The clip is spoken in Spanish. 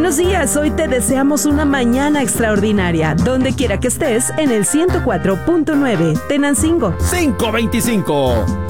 Buenos días, hoy te deseamos una mañana extraordinaria, donde quiera que estés en el 104.9, Tenancingo. 525.